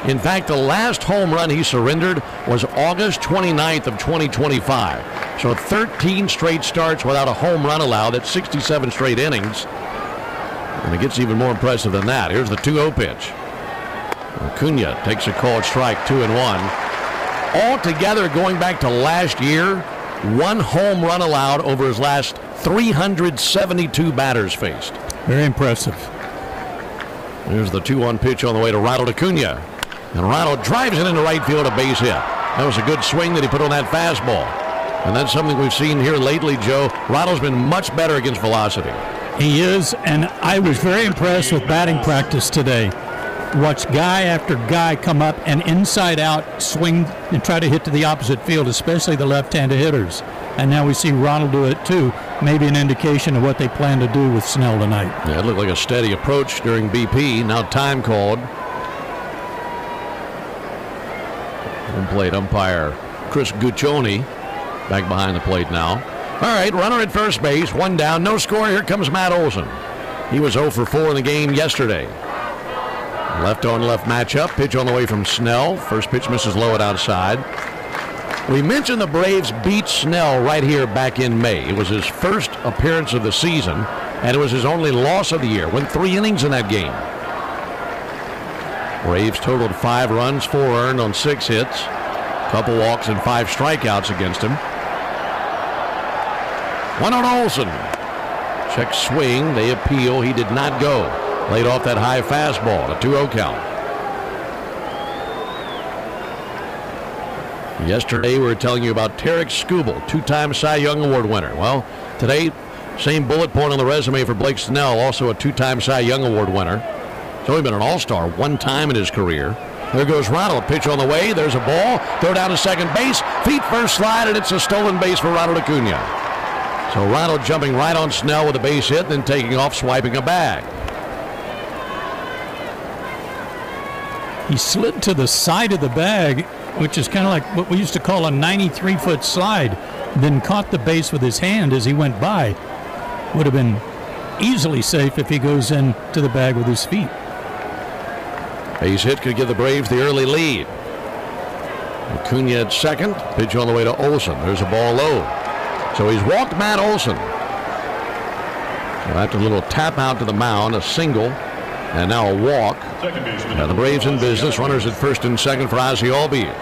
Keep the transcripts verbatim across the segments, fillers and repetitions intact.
In fact, the last home run he surrendered was August twenty-ninth of twenty twenty-five. So thirteen straight starts without a home run allowed. That's sixty-seven straight innings. And it gets even more impressive than that. Here's the two oh pitch. Acuna takes a called strike, two and one. Altogether, going back to last year, one home run allowed over his last three hundred seventy-two batters faced. Very impressive. There's the two one pitch on the way to Ronald Acuna. And Ronald drives it into right field, a base hit. That was a good swing that he put on that fastball. And that's something we've seen here lately, Joe. Ronald's been much better against velocity. He is, and I was very impressed with batting practice today. Watch guy after guy come up and inside out swing and try to hit to the opposite field, especially the left-handed hitters. And now we see Ronald do it too. Maybe an indication of what they plan to do with Snell tonight. Yeah, it looked like a steady approach during B P. Now time called. Home plate umpire Chris Guccione back behind the plate now. All right, runner at first base, one down, no score. Here comes Matt Olson. He was oh for four in the game yesterday. Left on left matchup, pitch on the way from Snell. First pitch misses low and outside. We mentioned the Braves beat Snell right here back in May. It was his first appearance of the season, and it was his only loss of the year. Went three innings in that game. Braves totaled five runs, four earned on six hits. Couple walks and five strikeouts against him. One on Olson. Check swing. They appeal. He did not go. Laid off that high fastball. A two oh count. Yesterday we were telling you about Tarek Skubal, two-time Cy Young Award winner. Well, today, same bullet point on the resume for Blake Snell, also a two-time Cy Young Award winner. He's only been an all-star one time in his career. There goes Ronald. Pitch on the way. There's a ball. Throw down to second base. Feet first slide, and it's a stolen base for Ronald Acuna. So Ronald jumping right on Snell with a base hit, then taking off, swiping a bag. He slid to the side of the bag, which is kind of like what we used to call a ninety-three foot slide, then caught the base with his hand as he went by. Would have been easily safe if he goes into the bag with his feet. Base hit could give the Braves the early lead. Acuna at second. Pitch on the way to Olson. There's a ball low. So he's walked Matt Olson. So after a little tap out to the mound, a single, and now a walk. Now the Braves in business. Runners at first and second for Ozzie Albies.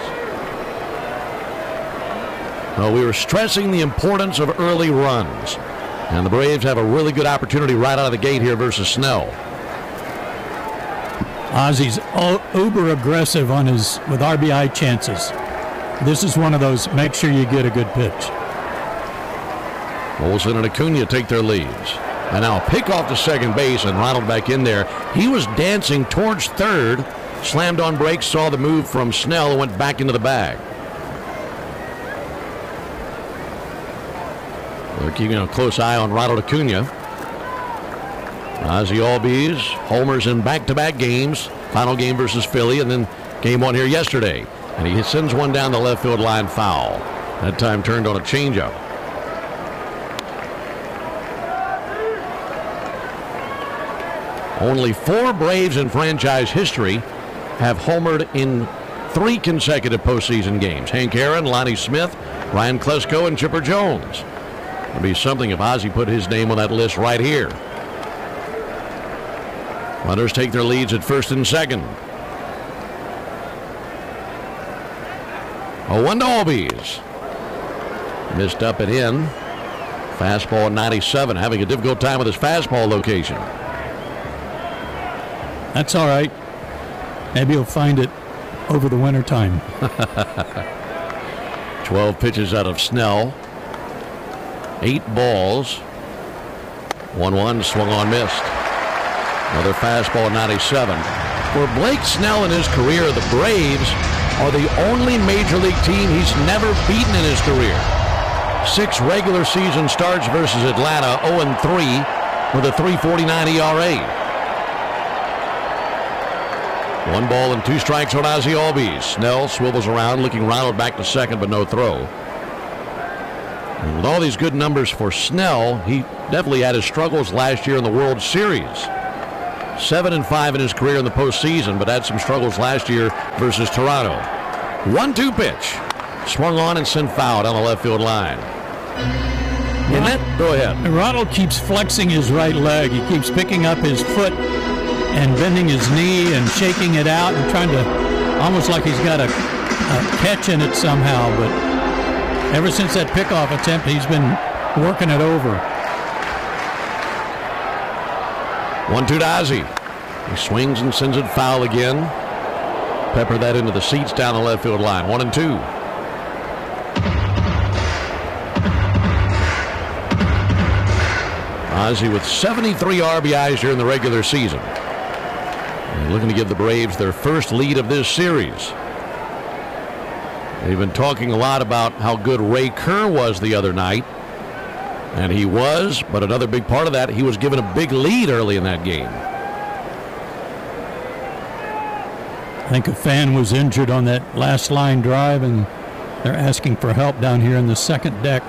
Well, we were stressing the importance of early runs. And the Braves have a really good opportunity right out of the gate here versus Snell. Ozzie's uber aggressive on his with R B I chances. This is one of those, make sure you get a good pitch. Olson and Acuna take their leads. And now a pick off to second base, and Ronald back in there. He was dancing towards third, slammed on brakes, saw the move from Snell, and went back into the bag. They're keeping a close eye on Ronald Acuna. Ozzie Albies, homers in back-to-back games. Final game versus Philly, and then game one here yesterday. And he sends one down the left field line foul. That time turned on a changeup. Only four Braves in franchise history have homered in three consecutive postseason games. Hank Aaron, Lonnie Smith, Ryan Klesko, and Chipper Jones. It would be something if Ozzie put his name on that list right here. Runners take their leads at first and second. A one to Albies. Missed up and in. Fastball at ninety-seven, having a difficult time with his fastball location. That's all right. Maybe he'll find it over the winter time. twelve pitches out of Snell. Eight balls. one one swung on, missed. Another fastball at ninety-seven. For Blake Snell in his career, the Braves are the only major league team he's never beaten in his career. Six regular season starts versus Atlanta, oh and three with a three forty-nine E R A. One ball and two strikes on Ozzie Albies. Snell swivels around, looking Ronald back to second, but no throw. And with all these good numbers for Snell, he definitely had his struggles last year in the World Series. seven and five in his career in the postseason, but had some struggles last year versus Toronto. one two pitch. Swung on and sent foul down the left field line. In that, go ahead. Ronald keeps flexing his right leg. He keeps picking up his foot and bending his knee and shaking it out and trying to, almost like he's got a, a catch in it somehow. But ever since that pickoff attempt, he's been working it over. one two to Ozzie. He swings and sends it foul again. Pepper that into the seats down the left field line. One and two. Ozzie with seventy-three R B Is during the regular season. And looking to give the Braves their first lead of this series. They've been talking a lot about how good Ray Kerr was the other night. And he was, but another big part of that, he was given a big lead early in that game. I think a fan was injured on that last line drive, and they're asking for help down here in the second deck.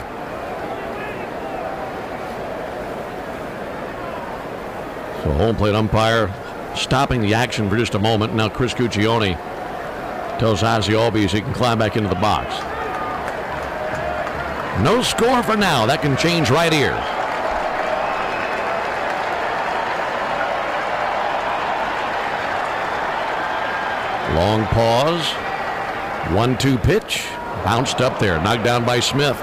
So home plate umpire stopping the action for just a moment. Now Chris Guccione tells Ozzie Albies he can climb back into the box. No score for now. That can change right here. Long pause. one two pitch. Bounced up there. Knocked down by Smith.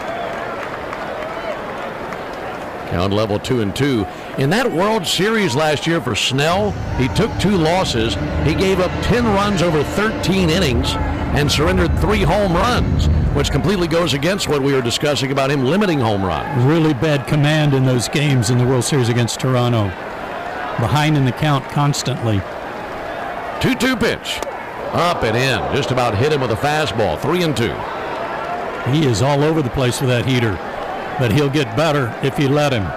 Count level two and two. In that World Series last year for Snell, he took two losses. He gave up ten runs over thirteen innings and surrendered three home runs, which completely goes against what we were discussing about him limiting home runs. Really bad command in those games in the World Series against Toronto. Behind in the count constantly. two two pitch. Up and in. Just about hit him with a fastball. Three and two. He is all over the place with that heater, but he'll get better if you let him.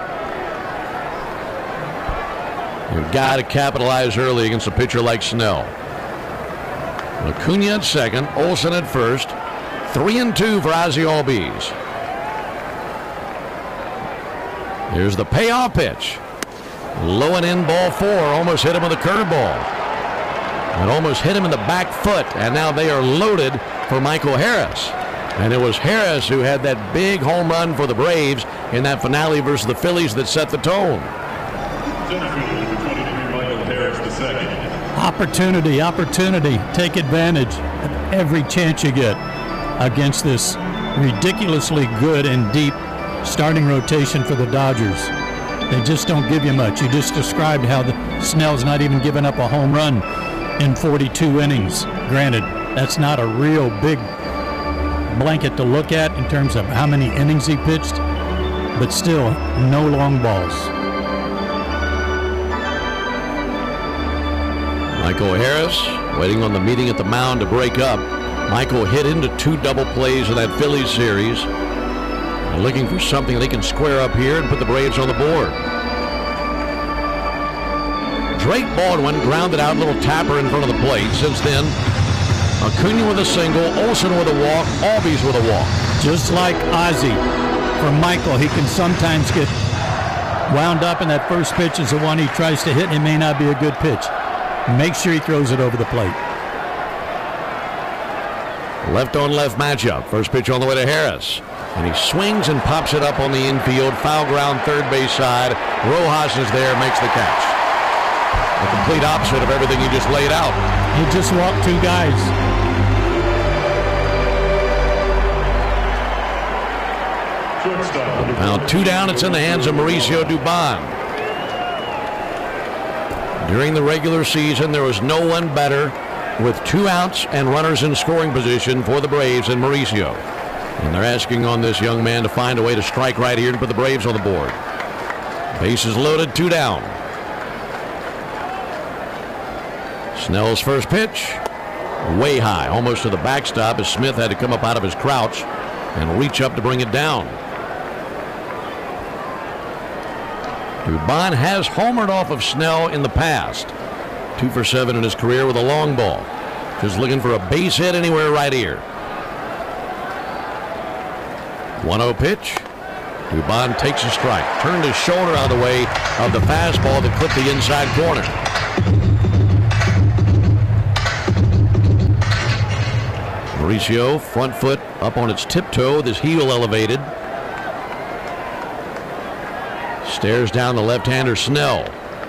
You've got to capitalize early against a pitcher like Snell. Acuna at second, Olsen at first. Three and two for Ozzie Albies. Here's the payoff pitch. Low and in, ball four. Almost hit him with a curveball. It almost hit him in the back foot, and now they are loaded for Michael Harris. And it was Harris who had that big home run for the Braves in that finale versus the Phillies that set the tone. Opportunity, opportunity. Take advantage of every chance you get against this ridiculously good and deep starting rotation for the Dodgers. They just don't give you much. You just described how the Snell's not even giving up a home run in forty-two innings. Granted, that's not a real big blanket to look at in terms of how many innings he pitched, but still, no long balls. Michael Harris waiting on the meeting at the mound to break up. Michael hit into two double plays in that Phillies series. They're looking for something they can square up here and put the Braves on the board. Drake Baldwin grounded out, little tapper in front of the plate. Since then, Acuna with a single, Olsen with a walk, Albies with a walk. Just like Ozzie, for Michael, he can sometimes get wound up, and that first pitch is the one he tries to hit, and it may not be a good pitch. Make sure he throws it over the plate. Left on left matchup. First pitch on the way to Harris. And he swings and pops it up on the infield. Foul ground, third base side. Rojas is there, makes the catch. The complete opposite of everything he just laid out. He just walked two guys. Now two down, it's in the hands of Mauricio Dubon. During the regular season, there was no one better with two outs and runners in scoring position for the Braves than Mauricio. And they're asking on this young man to find a way to strike right here to put the Braves on the board. Bases loaded, two down. Snell's first pitch, way high, almost to the backstop as Smith had to come up out of his crouch and reach up to bring it down. Dubon has homered off of Snell in the past. Two for seven in his career with a long ball. Just looking for a base hit anywhere right here. one oh pitch. Dubon takes a strike. Turned his shoulder out of the way of the fastball that clipped the inside corner. Mauricio, front foot up on its tiptoe with his heel elevated. Stares down the left-hander Snell.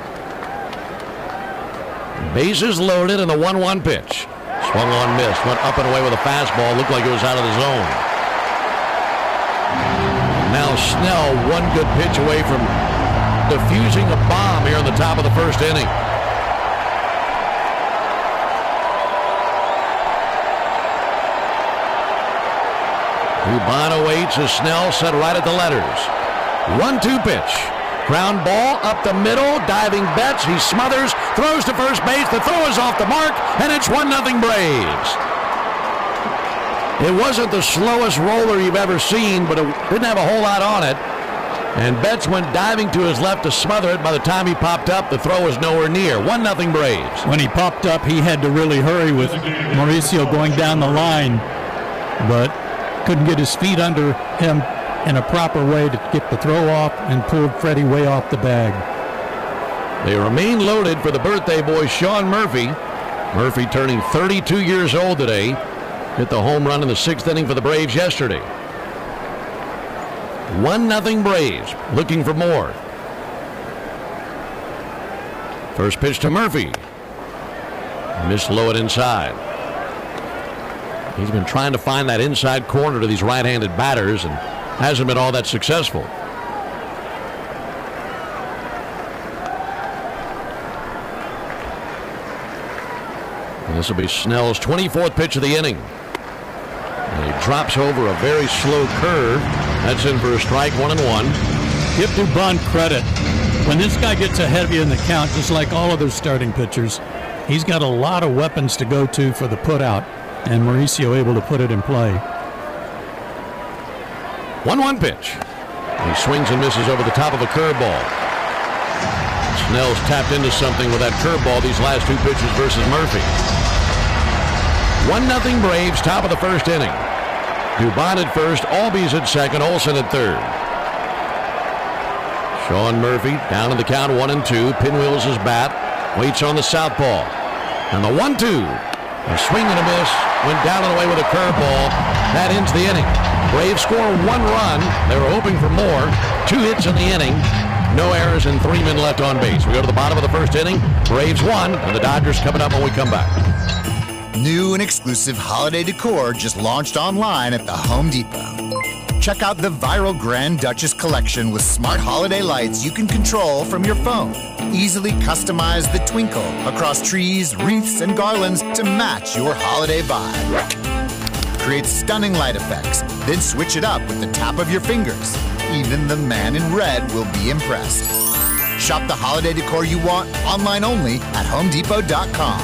Bases loaded and the one one pitch. Swung on, missed. Went up and away with a fastball. Looked like it was out of the zone. Now Snell, one good pitch away from defusing a bomb here in the top of the first inning. Dubon waits as Snell set right at the letters. one two pitch. Ground ball up the middle. Diving Betts. He smothers. Throws to first base. The throw is off the mark. And it's one nothing Braves. It wasn't the slowest roller you've ever seen, but it didn't have a whole lot on it. And Betts went diving to his left to smother it. By the time he popped up, the throw was nowhere near. one nothing Braves. When he popped up, he had to really hurry with Mauricio going down the line, but couldn't get his feet under him in a proper way to get the throw off and pulled Freddie way off the bag. They remain loaded for the birthday boy, Sean Murphy. Murphy turning thirty-two years old today. Hit the home run in the sixth inning for the Braves yesterday. one nothing Braves, looking for more. First pitch to Murphy. Missed low it inside. He's been trying to find that inside corner to these right-handed batters and hasn't been all that successful. And this will be Snell's twenty-fourth pitch of the inning. And he drops over a very slow curve. That's in for a strike, one and one. Give Dubon credit. When this guy gets ahead of you in the count, just like all other starting pitchers, he's got a lot of weapons to go to for the putout, and Mauricio able to put it in play. one one pitch. He swings and misses over the top of a curveball. Snell's tapped into something with that curveball these last two pitches versus Murphy. one nothing Braves, top of the first inning. Dubon at first, Albies at second, Olsen at third. Sean Murphy down in the count, one and two. Pinwheels his bat, waits on the southpaw. And the one two. A swing and a miss. Went down and away with a curveball. That ends the inning. Braves score one run. They were hoping for more. Two hits in the inning. No errors and three men left on base. We go to the bottom of the first inning. Braves won, and the Dodgers coming up when we come back. New and exclusive holiday decor just launched online at the Home Depot. Check out the viral Grand Duchess collection with smart holiday lights you can control from your phone. Easily customize the twinkle across trees, wreaths, and garlands to match your holiday vibe. Create stunning light effects, then switch it up with the tap of your fingers. Even the man in red will be impressed. Shop the holiday decor you want online only at home depot dot com.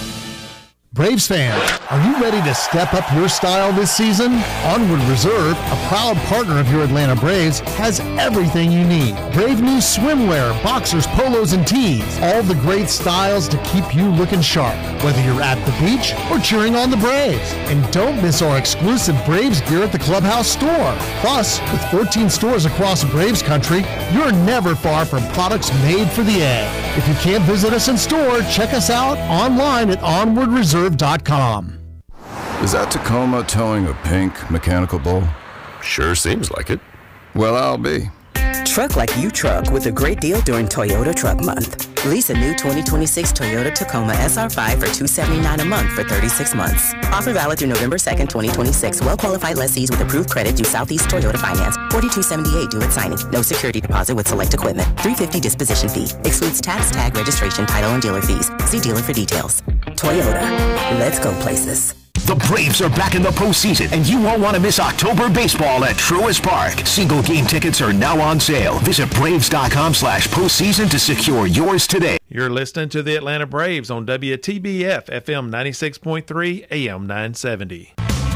Braves fans, are you ready to step up your style this season? Onward Reserve, a proud partner of your Atlanta Braves, has everything you need. Brave new swimwear, boxers, polos, and tees. All the great styles to keep you looking sharp, whether you're at the beach or cheering on the Braves. And don't miss our exclusive Braves gear at the Clubhouse store. Plus, with fourteen stores across Braves country, you're never far from products made for the A. If you can't visit us in store, check us out online at onward reserve dot com. Is that Tacoma towing a pink mechanical bull? Sure seems like it. Well, I'll be. Truck like you truck with a great deal during Toyota Truck Month. Lease a new twenty twenty-six Toyota Tacoma S R five for two hundred seventy-nine dollars a month for thirty-six months. Offer valid through November second, twenty twenty-six. Well-qualified lessees with approved credit through Southeast Toyota Finance. forty-two seventy-eight due at signing. No security deposit with select equipment. three hundred fifty dollars disposition fee. Excludes tax, tag, registration, title, and dealer fees. See dealer for details. Toyota. Let's go places. The Braves are back in the postseason, and you won't want to miss October baseball at Truist Park. Single game tickets are now on sale. Visit Braves.com slash postseason to secure yours today. You're listening to the Atlanta Braves on W T B F F M ninety-six point three, A M nine seventy.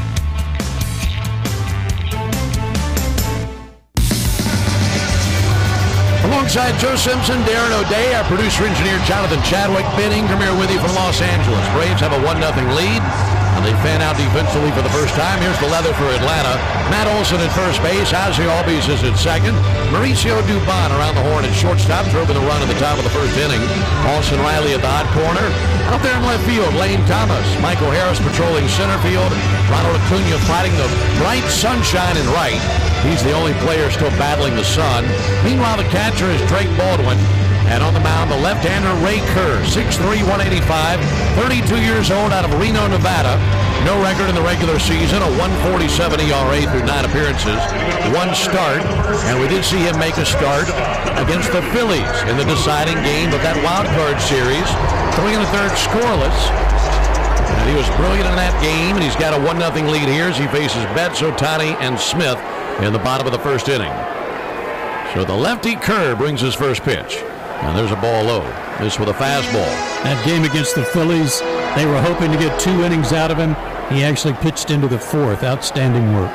Alongside Joe Simpson, Darren O'Day, our producer-engineer Jonathan Chadwick, Ben Ingram here with you from Los Angeles. Braves have a one nothing lead. And they fan out defensively for the first time. Here's the leather for Atlanta. Matt Olson at first base. Ozzie Albies is at second. Mauricio Dubon around the horn at shortstop, drove in the run at the top of the first inning. Austin Riley at the hot corner. Out there in left field, Lane Thomas. Michael Harris patrolling center field. Ronald Acuna fighting the bright sunshine in right. He's the only player still battling the sun. Meanwhile, the catcher is Drake Baldwin. And on the mound, the left-hander Ray Kerr, six three, one eighty-five, thirty-two years old, out of Reno, Nevada. No record in the regular season, a one forty-seven E R A through nine appearances, one start. And we did see him make a start against the Phillies in the deciding game of that wild card series. Three and a third scoreless. And he was brilliant in that game, and he's got a one nothing lead here as he faces Betts, Ohtani, and Smith in the bottom of the first inning. So the lefty Kerr brings his first pitch. And there's a ball low. This with a fastball. That game against the Phillies, they were hoping to get two innings out of him. He actually pitched into the fourth. Outstanding work.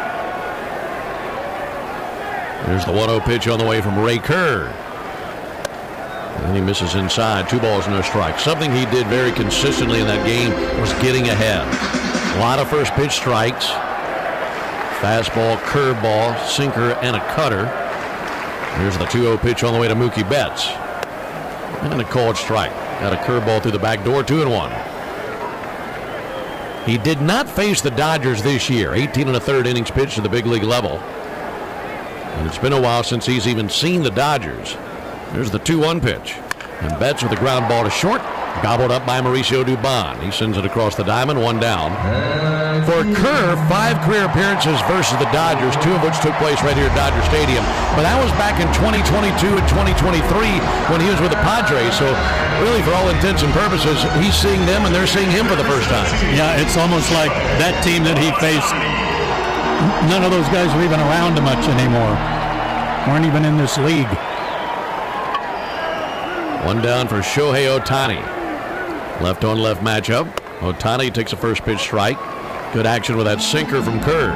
There's the one oh pitch on the way from Ray Kerr. And he misses inside. Two balls, no strikes. Something he did very consistently in that game was getting ahead. A lot of first pitch strikes. Fastball, curveball, sinker, and a cutter. Here's the two oh pitch on the way to Mookie Betts. And a called strike. Got a curveball through the back door, two and one. He did not face the Dodgers this year. eighteen and a third innings pitched to the big league level. And it's been a while since he's even seen the Dodgers. There's the two one pitch. And Betts with a ground ball to short. Gobbled up by Mauricio Dubon. He sends it across the diamond, one down. For Kerr, five career appearances versus the Dodgers, two of which took place right here at Dodger Stadium. But that was back in twenty twenty-two and twenty twenty-three when he was with the Padres. So really, for all intents and purposes, he's seeing them and they're seeing him for the first time. Yeah, it's almost like that team that he faced, none of those guys are even around much anymore. Weren't even in this league. One down for Shohei Ohtani. Left on left matchup. Ohtani takes a first pitch strike. Good action with that sinker from Kerr.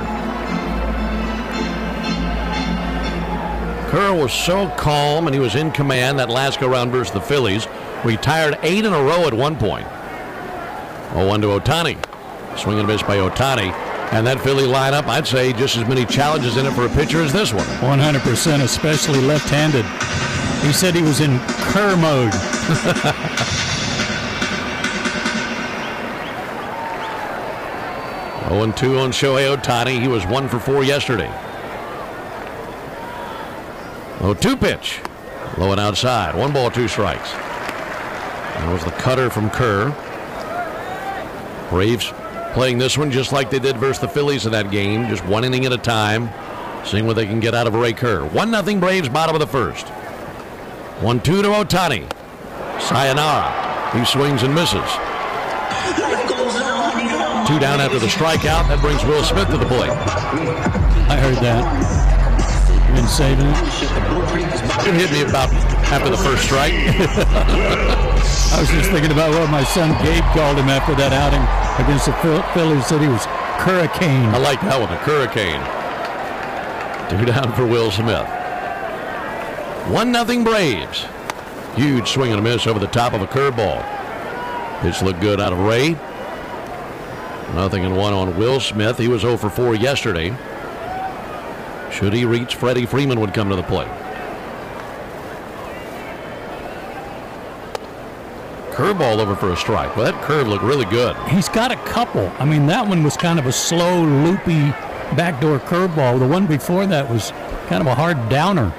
Kerr was so calm and he was in command that last go round versus the Phillies. Retired eight in a row at one point. oh one to Ohtani. Swing and miss by Ohtani. And that Philly lineup, I'd say just as many challenges in it for a pitcher as this one. one hundred percent, especially left-handed. He said he was in Kerr mode. oh and two on Shohei Ohtani. He was one for four yesterday. oh two pitch. Low and outside. One ball, two strikes. That was the cutter from Kerr. Braves playing this one just like they did versus the Phillies in that game. Just one inning at a time. Seeing what they can get out of Ray Kerr. one nothing Braves, bottom of the first. one two to Ohtani. Sayonara. He swings and misses. Two down after the strikeout. That brings Will Smith to the plate. I heard that. You've been saving it. It hit me about after the first strike. I was just thinking about what my son Gabe called him after that outing against the Phillies. Said he was Hurricane. I like that one, the Hurricane. Two down for Will Smith. One nothing Braves. Huge swing and a miss over the top of a curveball. Pitch looked good out of Ray. Nothing and one on Will Smith. He was oh for four yesterday. Should he reach, Freddie Freeman would come to the plate. Curveball over for a strike. Well, that curve looked really good. He's got a couple. I mean, that one was kind of a slow, loopy backdoor curveball. The one before that was kind of a hard downer.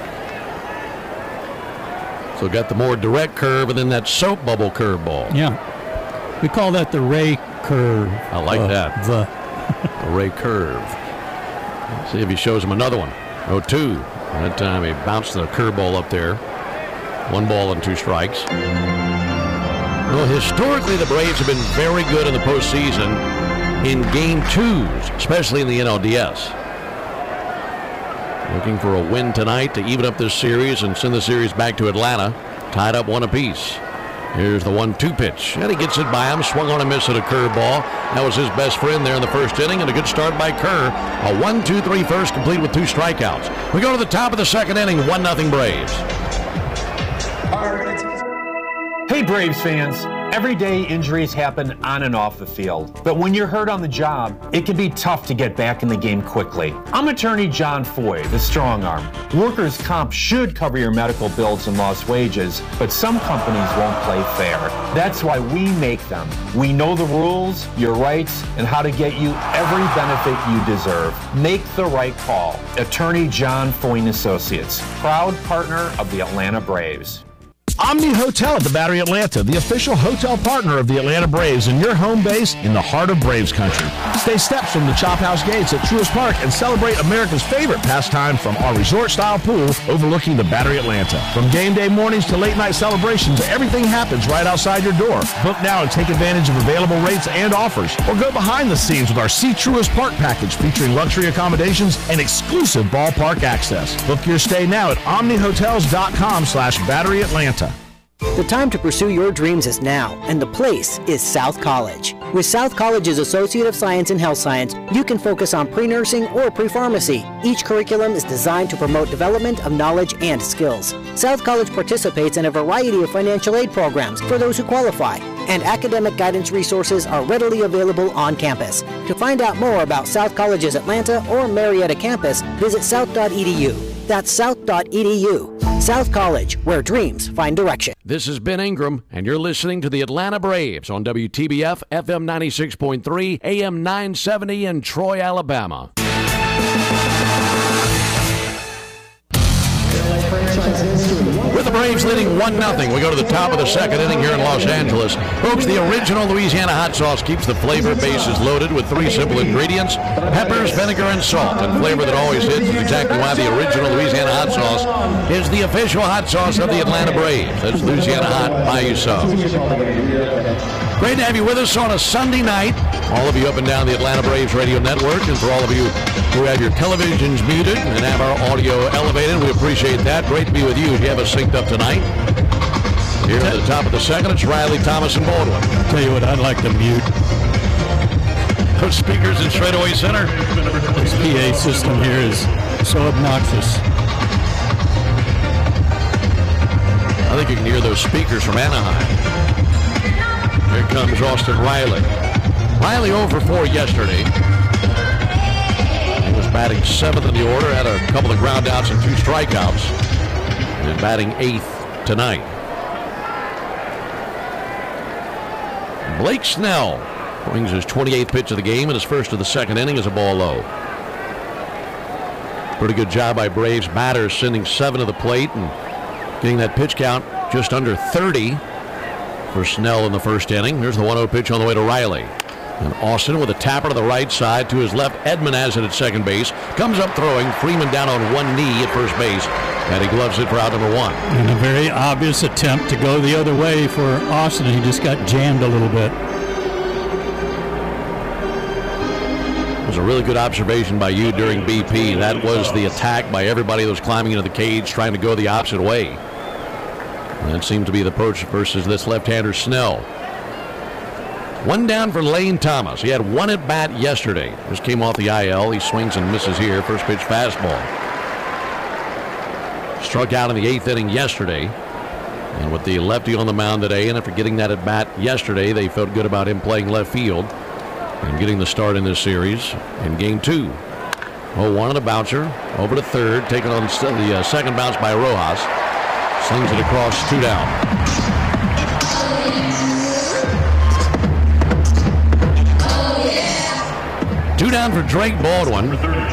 So got the more direct curve and then that soap bubble curveball. Yeah. We call that the Ray curve. I like uh, that. The, the Ray curve. Let's see if he shows him another one. oh two. That time he bounced the curveball up there. One ball and two strikes. Well, historically, the Braves have been very good in the postseason in game twos, especially in the N L D S. Looking for a win tonight to even up this series and send the series back to Atlanta. Tied up one apiece. Here's the one two pitch. And he gets it by him. Swung on a miss at a curveball. That was his best friend there in the first inning. And a good start by Kerr. A one two three first complete with two strikeouts. We go to the top of the second inning. one nothing Braves. Hey, Braves fans. Every day, injuries happen on and off the field. But when you're hurt on the job, it can be tough to get back in the game quickly. I'm attorney John Foy, the strong arm. Workers' comp should cover your medical bills and lost wages, but some companies won't play fair. That's why we make them. We know the rules, your rights, and how to get you every benefit you deserve. Make the right call. Attorney John Foy and Associates, proud partner of the Atlanta Braves. Omni Hotel at the Battery Atlanta, the official hotel partner of the Atlanta Braves and your home base in the heart of Braves country. Stay steps from the Chop House Gates at Truist Park and celebrate America's favorite pastime from our resort-style pool overlooking the Battery Atlanta. From game day mornings to late-night celebrations, everything happens right outside your door. Book now and take advantage of available rates and offers. Or go behind the scenes with our See Truist Park package featuring luxury accommodations and exclusive ballpark access. Book your stay now at omnihotels.com slash Battery Atlanta. The time to pursue your dreams is now, and the place is South College. With South College's Associate of Science in Health Science, you can focus on pre-nursing or pre-pharmacy. Each curriculum is designed to promote development of knowledge and skills. South College participates in a variety of financial aid programs for those who qualify, and academic guidance resources are readily available on campus. To find out more about South College's Atlanta or Marietta campus, visit south dot e d u. That's south dot e d u. South College, where dreams find direction. This is Ben Ingram, and you're listening to the Atlanta Braves on W T B F, F M ninety-six point three, A M nine seventy in Troy, Alabama. With the Braves leading one nothing, we go to the top of the second inning here in Los Angeles. Folks, the original Louisiana hot sauce keeps the flavor bases loaded with three simple ingredients: peppers, vinegar, and salt. And flavor that always hits is exactly why the original Louisiana hot sauce is the official hot sauce of the Atlanta Braves. That's Louisiana Hot by you some. Great to have you with us on a Sunday night. All of you up and down the Atlanta Braves radio network, and for all of you who have your televisions muted and have our audio elevated, we appreciate that. Great to be with you. If you have us synced up tonight, here at the top of the second, it's Riley, Thomas, and Baldwin. Tell you what, I'd like to mute those speakers in Straightaway Center. This P A system here is so obnoxious. I think you can hear those speakers from Anaheim. Here comes Austin Riley. Riley oh for four yesterday. He was batting seventh in the order, had a couple of ground outs and two strikeouts, and batting eighth tonight. Blake Snell brings his twenty-eighth pitch of the game, and his first of the second inning is a ball low. Pretty good job by Braves batters, sending seven to the plate and getting that pitch count just under thirty for Snell in the first inning. Here's the one oh pitch on the way to Riley. And Austin with a tapper to the right side to his left. Edman has it at second base. Comes up throwing. Freeman down on one knee at first base. And he gloves it for out number one. And a very obvious attempt to go the other way for Austin. He just got jammed a little bit. It was a really good observation by you during B P. That was the attack by everybody that was climbing into the cage, trying to go the opposite way. And that seemed to be the approach versus this left-hander Snell. One down for Lane Thomas. He had one at bat yesterday. Just came off the I L. He swings and misses here. First pitch fastball. Struck out in the eighth inning yesterday. And with the lefty on the mound today, and after getting that at bat yesterday, they felt good about him playing left field and getting the start in this series in game two. oh one on the bouncer. Over to third. Taken on the uh, second bounce by Rojas. Slings it across, two down. Two down for Drake Baldwin.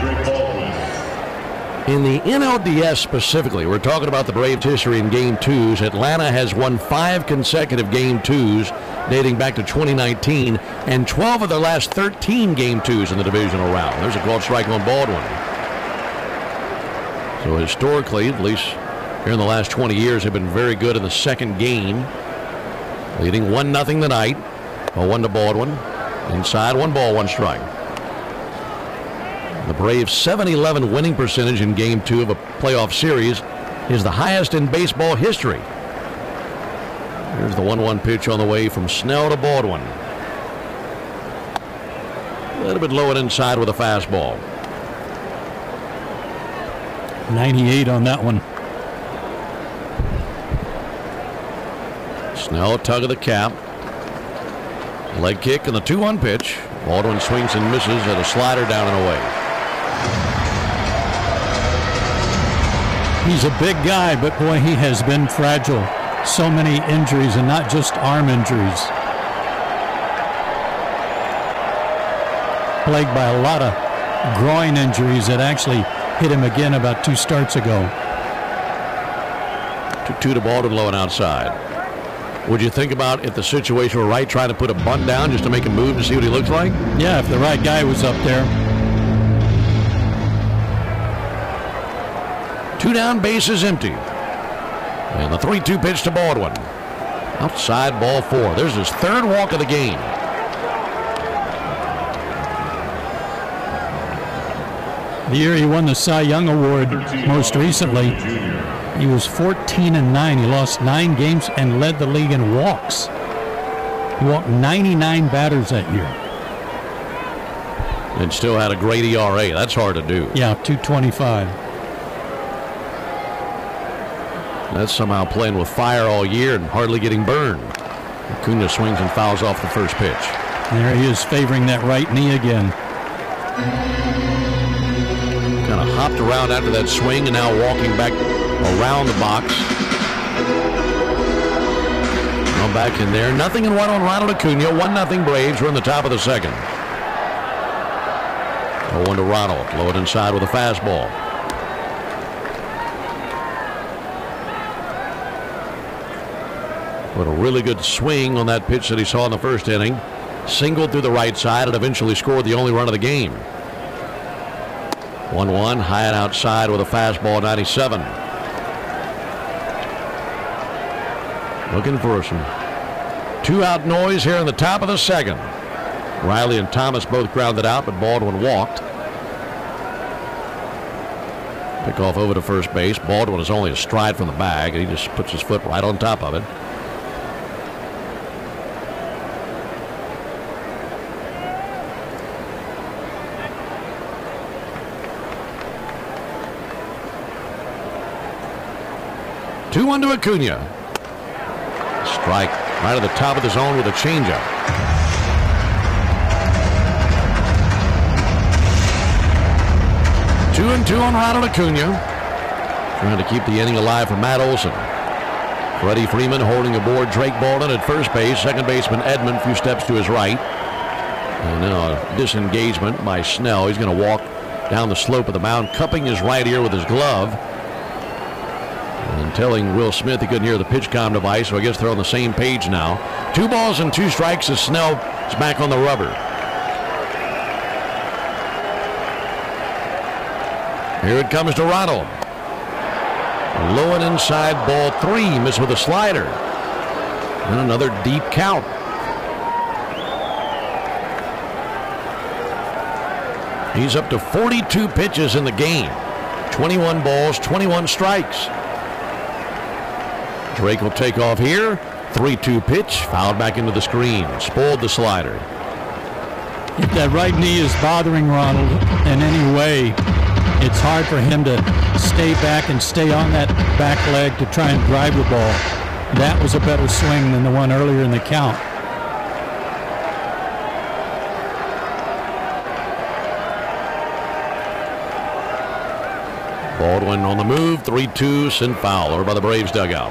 In the N L D S specifically, we're talking about the Braves' history in game twos. Atlanta has won five consecutive game twos dating back to twenty nineteen, and twelve of their last thirteen game twos in the divisional round. There's a called strike on Baldwin. So historically, at least here in the last twenty years, have been very good in the second game, leading one nothing tonight. A one to Baldwin. Inside, one ball, one strike. The Braves' seven eleven winning percentage in game two of a playoff series is the highest in baseball history. Here's the one one pitch on the way from Snell to Baldwin. A little bit low and inside with a fastball. ninety-eight on that one. Snell, tug of the cap. Leg kick and the two one pitch. Baldwin swings and misses at a slider down and away. He's a big guy, but boy, he has been fragile. So many injuries, and not just arm injuries. Plagued by a lot of groin injuries that actually hit him again about two starts ago. two two to Baldwin, low and outside. Would you think about if the situation were right, trying to put a bunt down just to make a move to see what he looks like? Yeah, if the right guy was up there. Two down, bases empty. And the three two pitch to Baldwin. Outside, ball four. There's his third walk of the game. The year he won the Cy Young Award most recently, he was fourteen and nine. He lost nine games and led the league in walks. He walked ninety-nine batters that year. And still had a great E R A. That's hard to do. Yeah, two twenty-five. That's somehow playing with fire all year and hardly getting burned. Acuna swings and fouls off the first pitch. There he is, favoring that right knee again. Kind of hopped around after that swing and now walking back around the box. Now back in there. Nothing in one on Ronald Acuna. one nothing Braves. We're in the top of the second. oh one to Ronald. Low it inside with a fastball. What a really good swing on that pitch that he saw in the first inning. Singled through the right side and eventually scored the only run of the game. one one, high and outside with a fastball, ninety-seven. Looking for some two-out noise here in the top of the second. Riley and Thomas both grounded out, but Baldwin walked. Pick off over to first base. Baldwin is only a stride from the bag, and he just puts his foot right on top of it. two one to Acuna. Strike right at the top of the zone with a changeup. Two and two on Ronald Acuna. Trying to keep the inning alive for Matt Olson. Freddie Freeman holding aboard Drake Baldwin at first base. Second baseman Edman a few steps to his right. And now a disengagement by Snell. He's going to walk down the slope of the mound, cupping his right ear with his glove. And telling Will Smith he couldn't hear the pitch comm device, so I guess they're on the same page now. Two balls and two strikes as Snell is back on the rubber. Here it comes to Ronald. Low and inside, ball three, missed with a slider. And another deep count. He's up to forty-two pitches in the game. twenty-one balls, twenty-one strikes. Drake will take off here. three two pitch, fouled back into the screen. Spoiled the slider. If that right knee is bothering Ronald in any way, it's hard for him to stay back and stay on that back leg to try and drive the ball. That was a better swing than the one earlier in the count. Baldwin on the move, three two, sent foul over by the Braves dugout.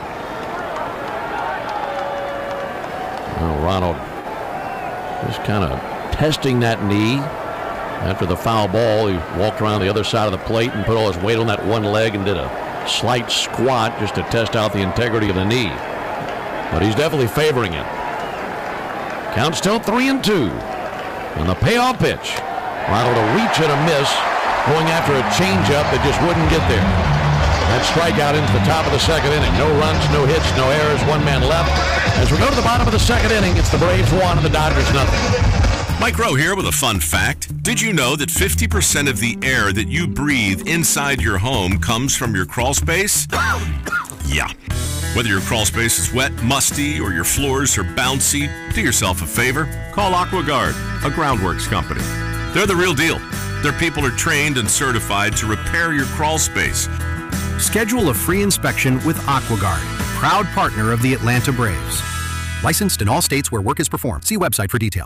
Well, Ronald just kind of testing that knee. After the foul ball, he walked around the other side of the plate and put all his weight on that one leg and did a slight squat just to test out the integrity of the knee. But he's definitely favoring it. Count still three and two. And the payoff pitch. Ronald a reach and a miss, going after a changeup that just wouldn't get there. That strikeout into the top of the second inning. No runs, no hits, no errors, one man left. As we go to the bottom of the second inning, it's the Braves one and the Dodgers nothing. Mike Rowe here with a fun fact. Did you know that fifty percent of the air that you breathe inside your home comes from your crawl space? Yeah. Whether your crawl space is wet, musty, or your floors are bouncy, do yourself a favor. Call AquaGuard, a groundworks company. They're the real deal. Their people are trained and certified to repair your crawl space. Schedule a free inspection with AquaGuard, proud partner of the Atlanta Braves. Licensed in all states where work is performed. See website for detail.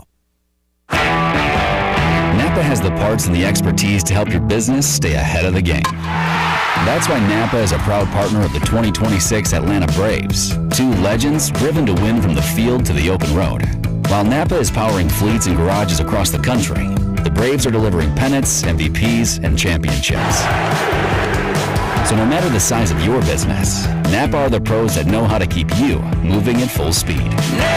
Napa has the parts and the expertise to help your business stay ahead of the game. That's why Napa is a proud partner of the twenty twenty-six Atlanta Braves, two legends driven to win from the field to the open road. While Napa is powering fleets and garages across the country, the Braves are delivering pennants, M V Ps, and championships. So no matter the size of your business, Napa are the pros that know how to keep you moving at full speed.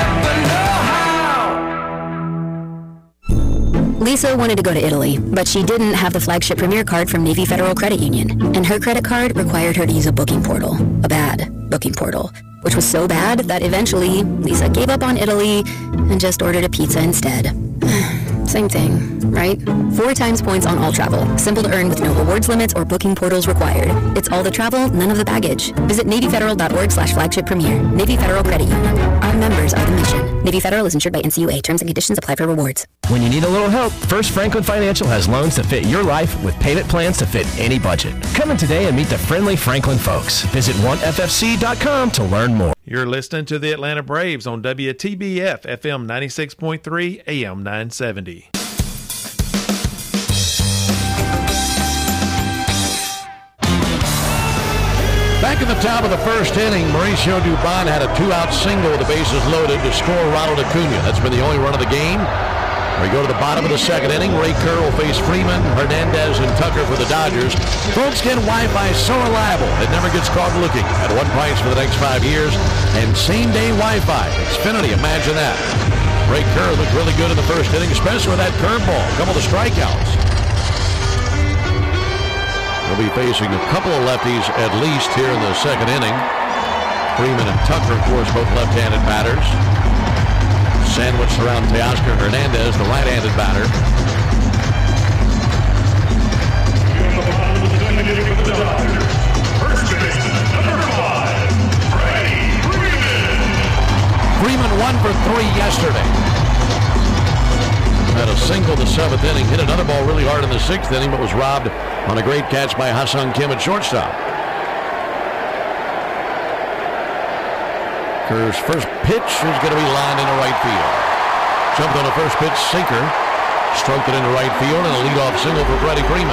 Lisa wanted to go to Italy, but she didn't have the flagship Premier card from Navy Federal Credit Union, and her credit card required her to use a booking portal, a bad booking portal, which was so bad that eventually Lisa gave up on Italy and just ordered a pizza instead. Same thing, right? Four times points on all travel. Simple to earn with no rewards limits or booking portals required. It's all the travel, none of the baggage. Visit NavyFederal.org slash flagship premier. Navy Federal Credit Union. Our members are the mission. Navy Federal is insured by N C U A. Terms and conditions apply for rewards. When you need a little help, First Franklin Financial has loans to fit your life with payment plans to fit any budget. Come in today and meet the friendly Franklin folks. Visit one F F C dot com to learn more. You're listening to the Atlanta Braves on W T B F F M ninety-six point three A M nine seventy. Back in the top of the first inning, Mauricio Dubon had a two-out single with the bases loaded to score Ronald Acuna. That's been the only run of the game. We go to the bottom of the second inning. Ray Kerr will face Freeman, Hernandez, and Tucker for the Dodgers. Folks, get Wi-Fi so reliable it never gets caught looking. At one price for the next five years, and same-day Wi-Fi. Xfinity, imagine that. Ray Kerr looked really good in the first inning, especially with that curveball, a couple of strikeouts. They'll be facing a couple of lefties at least here in the second inning. Freeman and Tucker, of course, both left-handed batters. Sandwiched around Teoscar Hernandez, the right-handed batter. Freeman one for three yesterday. Had a single the seventh inning, hit another ball really hard in the sixth inning, but was robbed on a great catch by Ha-Seong Kim at shortstop. Kerr's first pitch is going to be lined into right field. Jumped on a first pitch sinker, stroked it into right field, and a leadoff single for Freddie Freeman.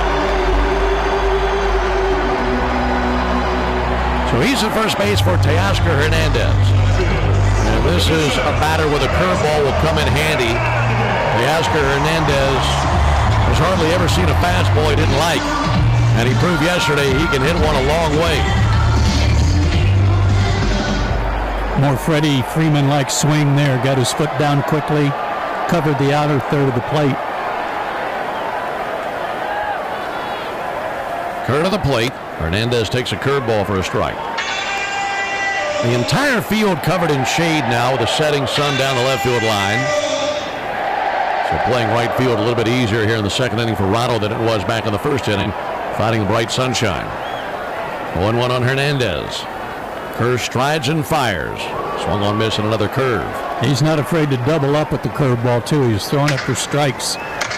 So he's at first base for Teoscar Hernandez. And this is a batter with a curveball will come in handy. Teoscar Hernandez has hardly ever seen a fastball he didn't like. And he proved yesterday he can hit one a long way. More Freddie Freeman-like swing there. Got his foot down quickly. Covered the outer third of the plate. Kerr to the plate. Hernandez takes a curveball for a strike. The entire field covered in shade now with the setting sun down the left field line. So playing right field a little bit easier here in the second inning for Ronald than it was back in the first inning, fighting the bright sunshine. oh and one on Hernandez. Kerr strides and fires. Swung on, miss, and another curve. He's not afraid to double up with the curveball, too. He's throwing it for strikes.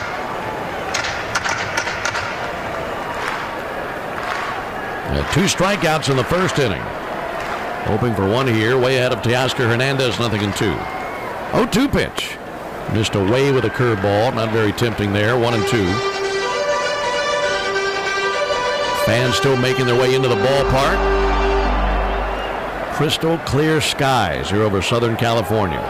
Had two strikeouts in the first inning. Hoping for one here, way ahead of Teoscar Hernandez, nothing in two. oh two pitch. Missed away with a curveball, not very tempting there, one and two. Fans still making their way into the ballpark. Crystal clear skies here over Southern California.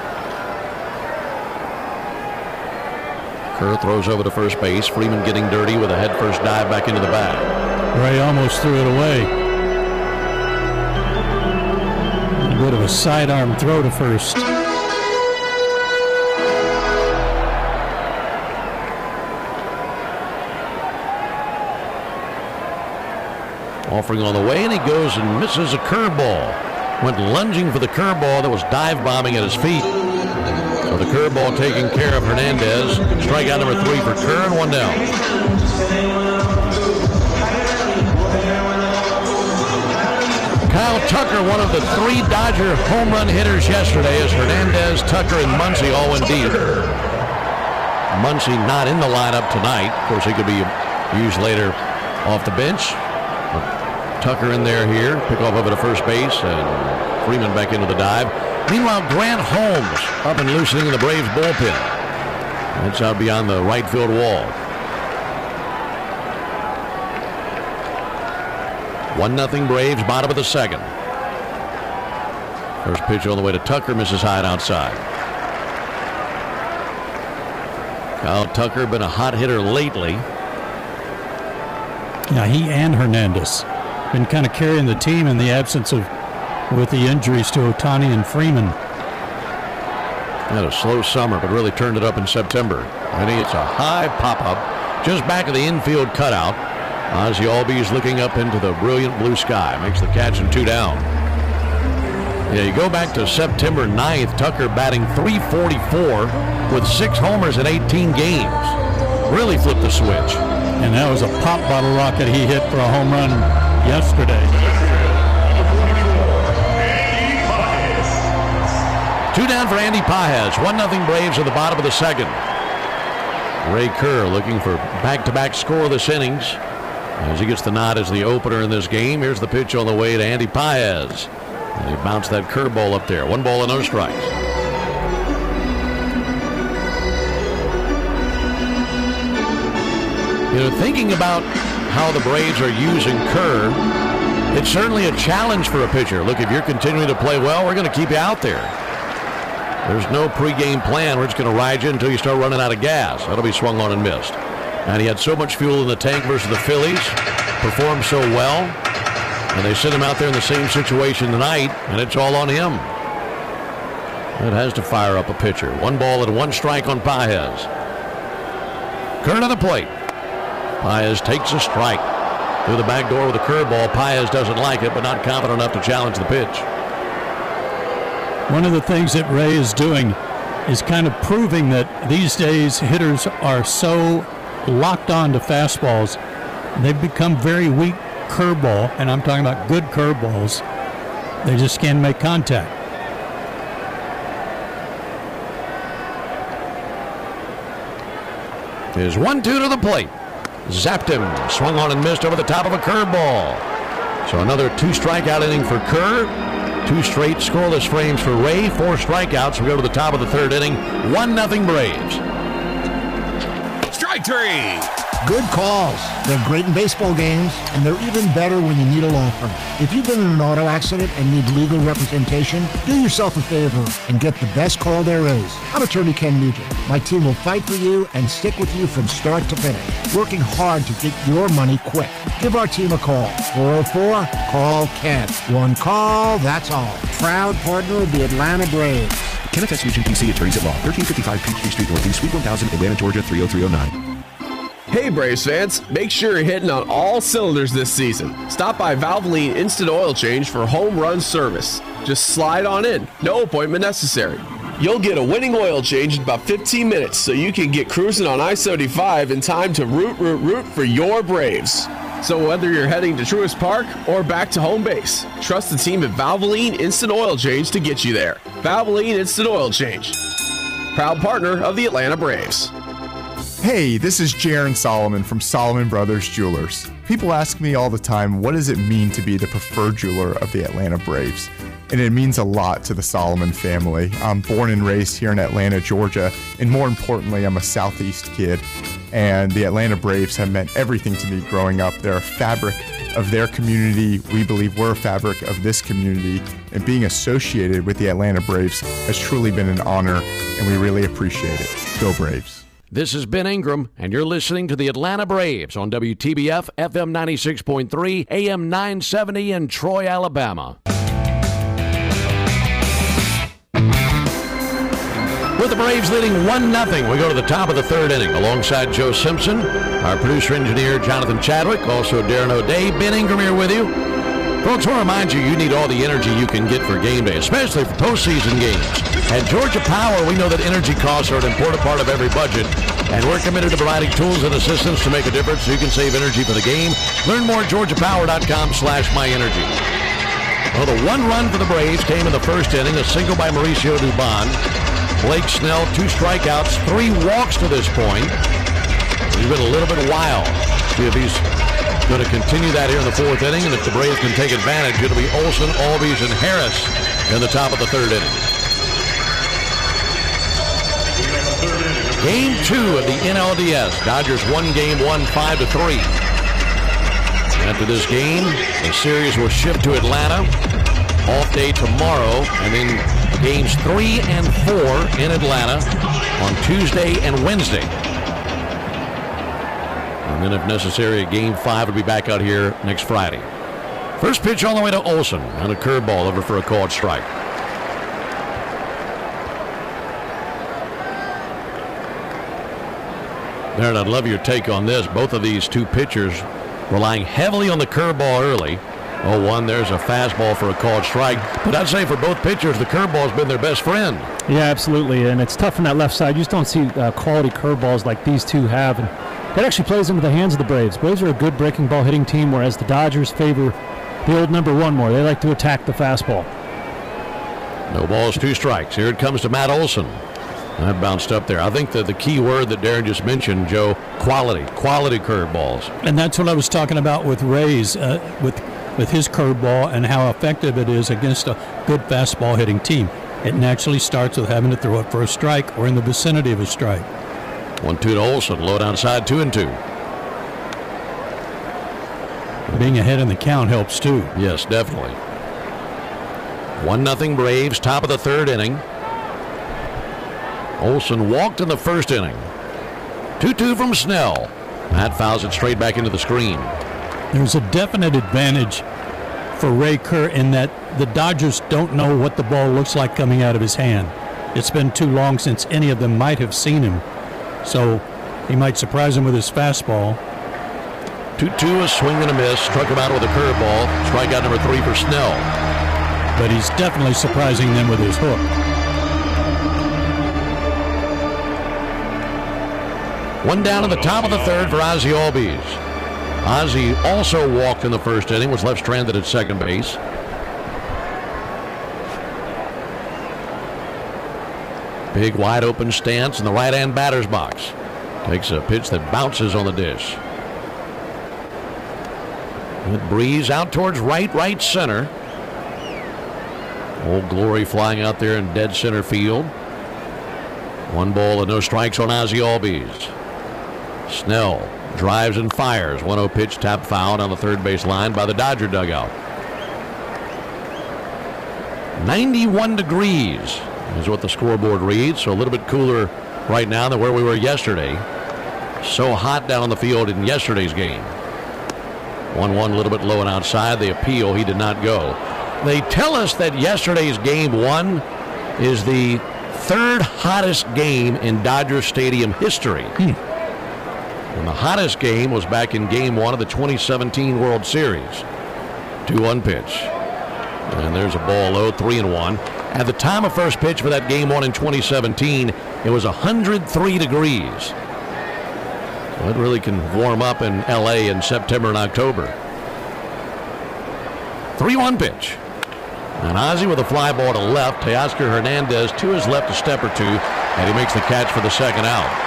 Kerr throws over to first base. Freeman getting dirty with a head-first dive back into the bag. Ray almost threw it away. A bit of a sidearm throw to first. Offering on the way, and he goes and misses a curveball. Went lunging for the curveball that was dive bombing at his feet. So the curveball taking care of Hernandez. Strikeout number three for Kerr, and one down. Kyle Tucker, one of the three Dodger home run hitters yesterday, as Hernandez, Tucker, and Muncy all went deep. Muncy not in the lineup tonight. Of course, he could be used later off the bench. Tucker in there here, pick off over to first base, and Freeman back into the dive. Meanwhile, Grant Holmes up and loosening the Braves bullpen. That's out beyond the right field wall. One nothing Braves, bottom of the second. First pitch on the way to Tucker, misses high and outside. Kyle Tucker been a hot hitter lately. Yeah, he and Hernandez been kind of carrying the team in the absence of, with the injuries to Ohtani and Freeman. Had a slow summer, but really turned it up in September. I think it's a high pop-up just back of the infield cutout. Ozzie Albies looking up into the brilliant blue sky. Makes the catch and two down. Yeah, you go back to September ninth, Tucker batting three forty-four with six homers in eighteen games. Really flipped the switch. And that was a pop bottle rocket he hit for a home run yesterday. Two down for Andy Paez. One nothing Braves at the bottom of the second. Ray Kerr looking for back-to-back scoreless innings as he gets the nod as the opener in this game. Here's the pitch on the way to Andy Paez. And he bounced that curveball up there. One ball and no strikes. You know, thinking about how the Braves are using Kerr, it's certainly a challenge for a pitcher. Look, if you're continuing to play well, we're going to keep you out there. There's no pregame plan. We're just going to ride you until you start running out of gas. That'll be swung on and missed. And he had so much fuel in the tank versus the Phillies, performed so well, and they sent him out there in the same situation tonight, and it's all on him. It has to fire up a pitcher. One ball and one strike on Paez. Kerr to the plate. Paez takes a strike through the back door with a curveball. Paez doesn't like it, but not confident enough to challenge the pitch. One of the things that Ray is doing is kind of proving that these days hitters are so locked on to fastballs. They've become very weak curveball, and I'm talking about good curveballs. They just can't make contact. Here's one two to the plate. Zapped him. Swung on and missed over the top of a curveball. So another two strikeout inning for Kerr. Two straight scoreless frames for Ray. Four strikeouts. We go to the top of the third inning. One nothing Braves. Strike three. Good calls. They're great in baseball games, and they're even better when you need a law firm. If you've been in an auto accident and need legal representation, do yourself a favor and get the best call there is. I'm attorney Ken Nugent. My team will fight for you and stick with you from start to finish, working hard to get your money quick. Give our team a call. four oh four, call Ken. One call, that's all. Proud partner of the Atlanta Braves. Kenneth S. Nugent, P C, Attorneys at Law, thirteen fifty-five Peachtree Street Northeast, Suite one thousand, Atlanta, Georgia, three oh three oh nine. Hey Braves fans, make sure you're hitting on all cylinders this season. Stop by Valvoline Instant Oil Change for home run service. Just slide on in, no appointment necessary. You'll get a winning oil change in about fifteen minutes so you can get cruising on I seventy-five in time to root, root, root for your Braves. So whether you're heading to Truist Park or back to home base, trust the team at Valvoline Instant Oil Change to get you there. Valvoline Instant Oil Change, proud partner of the Atlanta Braves. Hey, this is Jaron Solomon from Solomon Brothers Jewelers. People ask me all the time, what does it mean to be the preferred jeweler of the Atlanta Braves? And it means a lot to the Solomon family. I'm born and raised here in Atlanta, Georgia, and more importantly, I'm a Southeast kid. And the Atlanta Braves have meant everything to me growing up. They're a fabric of their community. We believe we're a fabric of this community. And being associated with the Atlanta Braves has truly been an honor, and we really appreciate it. Go Braves. This is Ben Ingram, and you're listening to the Atlanta Braves on W T B F, F M ninety-six point three, A M nine seventy in Troy, Alabama. With the Braves leading one nothing, we go to the top of the third inning. Alongside Joe Simpson, our producer-engineer Jonathan Chadwick, also Darren O'Day, Ben Ingram here with you. Folks, I want to remind you, you need all the energy you can get for game day, especially for postseason games. At Georgia Power, we know that energy costs are an important part of every budget, and we're committed to providing tools and assistance to make a difference so you can save energy for the game. Learn more at georgia power dot com slash my energy. Well, the one run for the Braves came in the first inning, a single by Mauricio Dubon. Blake Snell, two strikeouts, three walks to this point. He's been a little bit wild. See if he's going to continue that here in the fourth inning, and if the Braves can take advantage, it'll be Olson, Albies, and Harris in the top of the third inning. Game two of the N L D S. Dodgers won game one, five to three. After this game, the series will shift to Atlanta. Off day tomorrow, and then games three and four in Atlanta on Tuesday and Wednesday. And then, if necessary, game five will be back out here next Friday. First pitch all the way to Olson, and a curveball over for a called strike. Darren, I'd love your take on this. Both of these two pitchers relying heavily on the curveball early. oh one, there's a fastball for a called strike. But I'd say for both pitchers, the curveball's been their best friend. Yeah, absolutely. And it's tough on that left side. You just don't see uh, quality curveballs like these two have. And that actually plays into the hands of the Braves. Braves are a good breaking ball hitting team, whereas the Dodgers favor the old number one more. They like to attack the fastball. No balls, two strikes. Here it comes to Matt Olson. That bounced up there. I think that the key word that Darren just mentioned, Joe, quality. Quality curveballs. And that's what I was talking about with Ray's, uh, with with his curveball and how effective it is against a good fastball hitting team. It naturally starts with having to throw it for a strike or in the vicinity of a strike. One two to Olson, low downside, two and two. Being ahead in the count helps too. Yes, definitely. One nothing Braves, top of the third inning. Olson walked in the first inning. two two from Snell. Matt fouls it straight back into the screen. There's a definite advantage for Ray Kerr in that the Dodgers don't know what the ball looks like coming out of his hand. It's been too long since any of them might have seen him. So he might surprise him with his fastball. two two, a swing and a miss. Struck him out with a curveball. Strikeout number three for Snell. But he's definitely surprising them with his hook. One down in the top of the third for Ozzie Albies. Ozzie also walked in the first inning, was left stranded at second base. Big wide open stance in the right-hand batter's box. Takes a pitch that bounces on the dish. Good breeze out towards right, right center. Old Glory flying out there in dead center field. One ball and no strikes on Ozzie Albies. Snell drives and fires. one oh pitch, tap foul on the third base line by the Dodger dugout. ninety-one degrees is what the scoreboard reads, so a little bit cooler right now than where we were yesterday. So hot down on the field in yesterday's game. one one, a little bit low and outside. The appeal, he did not go. They tell us that yesterday's game one is the third hottest game in Dodger Stadium history. Hmm. And the hottest game was back in game one of the twenty seventeen World Series. two one pitch. And there's a ball low, three and one. At the time of first pitch for that game one in twenty seventeen, it was one hundred three degrees. So it really can warm up in L A in September and October. three one pitch. And Ozzie with a fly ball to left. Teoscar Hernandez to his left a step or two, and he makes the catch for the second out.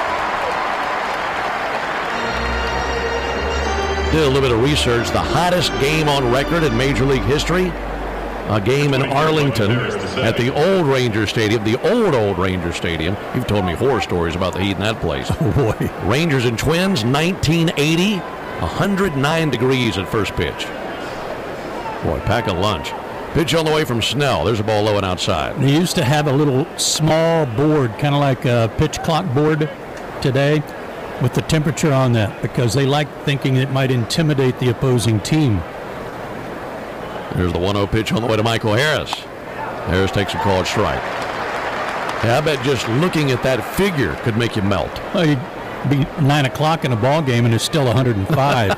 Did a little bit of research. The hottest game on record in Major League history, a game in Arlington at the old Ranger Stadium, the old, old Ranger Stadium. You've told me horror stories about the heat in that place. Oh, boy. Rangers and Twins, nineteen eighty, one hundred nine degrees at first pitch. Boy, pack a lunch. Pitch on the way from Snell. There's a ball low and outside. They used to have a little small board, kind of like a pitch clock board today, with the temperature on that, because they like thinking it might intimidate the opposing team. There's the one oh pitch on the way to Michael Harris. Harris takes a called strike. Yeah, I bet just looking at that figure could make you melt. Well, you'd be nine o'clock in a ball game and it's still one hundred five.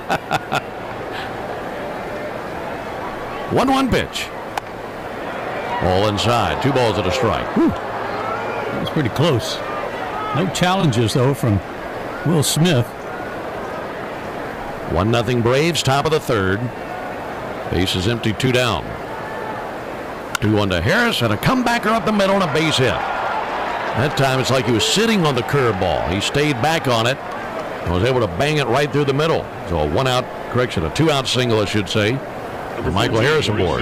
one one pitch. Ball inside. Two balls and a strike. Whew. That was pretty close. No challenges, though, from Will Smith. one nothing Braves, top of the third. Base is empty, two down. two one to Harris, and a comebacker up the middle and a base hit. That time it's like he was sitting on the curveball. He stayed back on it was able to bang it right through the middle. So a one-out, correction, a two-out single, I should say, for Michael Harris aboard.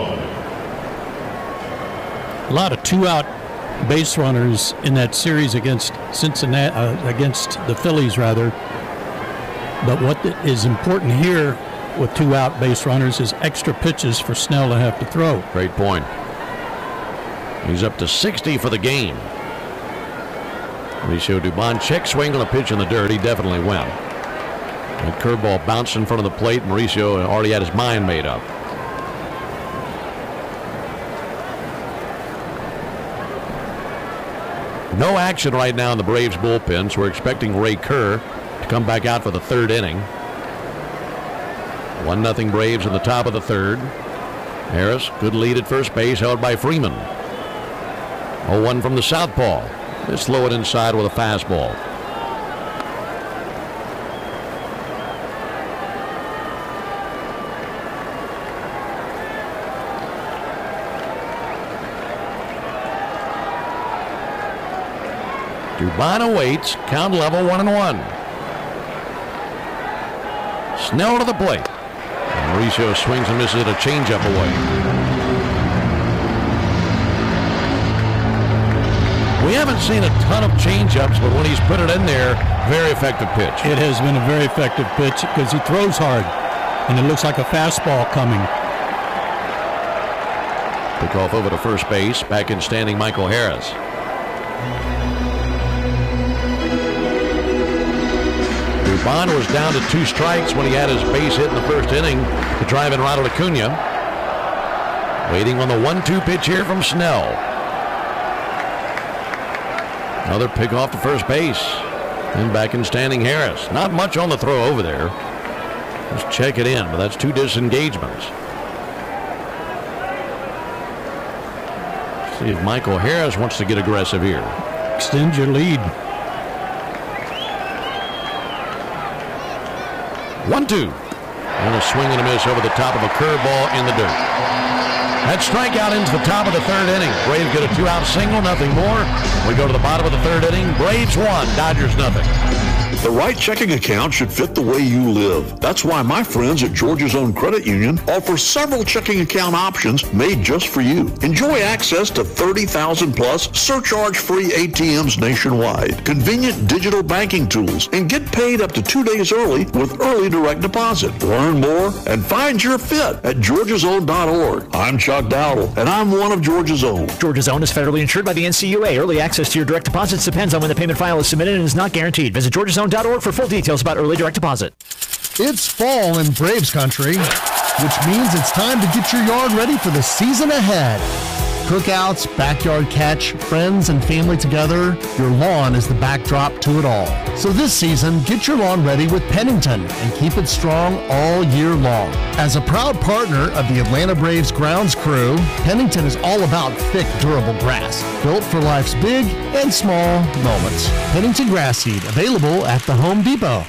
A lot of two-out base runners in that series against Cincinnati, uh, against the Phillies, rather. But what is important here with two-out base runners is extra pitches for Snell to have to throw. Great point. He's up to sixty for the game. Mauricio Dubon check swing on a pitch in the dirt. He definitely went. That curveball bounced in front of the plate. Mauricio already had his mind made up. No action right now in the Braves bullpen, so we're expecting Ray Kerr to come back out for the third inning. one nothing Braves in the top of the third. Harris, good lead at first base, held by Freeman. oh one from the southpaw. They slow it inside with a fastball. Dubon awaits. Count level one and one. Snell to the plate. And Mauricio swings and misses it, a changeup away. We haven't seen a ton of changeups, but when he's put it in there, very effective pitch. It has been a very effective pitch because he throws hard, and it looks like a fastball coming. Pick off over to first base. Back in standing Michael Harris. Dubon was down to two strikes when he had his base hit in the first inning to drive in Ronald Acuna. Waiting on the one two pitch here from Snell. Another pick off to first base. And back in standing Harris. Not much on the throw over there. Just check it in, but that's two disengagements. See if Michael Harris wants to get aggressive here. Extend your lead. one two. And a swing and a miss over the top of a curveball in the dirt. That strikeout into the top of the third inning. Braves get a two-out single, nothing more. We go to the bottom of the third inning. Braves one, Dodgers nothing. The right checking account should fit the way you live. That's why my friends at Georgia's Own Credit Union offer several checking account options made just for you. Enjoy access to thirty thousand plus surcharge-free A T Ms nationwide, convenient digital banking tools, and get paid up to two days early with early direct deposit. Learn more and find your fit at georgias own dot org. I'm Chuck Dowdle, and I'm one of Georgia's Own. Georgia's Own is federally insured by the N C U A. Early access to your direct deposits depends on when the payment file is submitted and is not guaranteed. Visit georgias own dot org for full details about early direct deposit. It's fall in Braves country, which means it's time to get your yard ready for the season ahead. Cookouts, backyard catch, friends and family together, your lawn is the backdrop to it all. So this season, get your lawn ready with Pennington and keep it strong all year long. As a proud partner of the Atlanta Braves grounds crew, Pennington is all about thick, durable grass, built for life's big and small moments. Pennington grass seed, available at the Home Depot.